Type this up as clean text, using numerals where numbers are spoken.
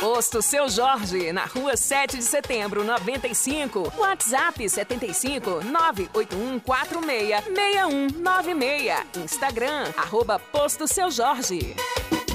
Posto Seu Jorge, na rua 7 de setembro, 95. WhatsApp 75 981466196. Instagram, @Posto Seu Jorge.